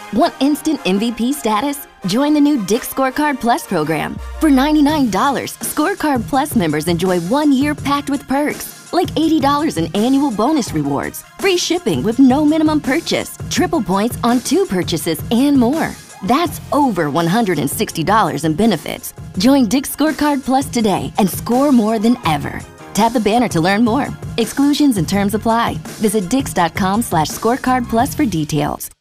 Want instant MVP status? Join the new Dick's Scorecard Plus program. For $99, Scorecard Plus members enjoy 1 year packed with perks, like $80 in annual bonus rewards, free shipping with no minimum purchase, triple points on 2 purchases, and more. That's over $160 in benefits. Join Dick's Scorecard Plus today and score more than ever. Tap the banner to learn more. Exclusions and terms apply. Visit dix.com/scorecardplus for details.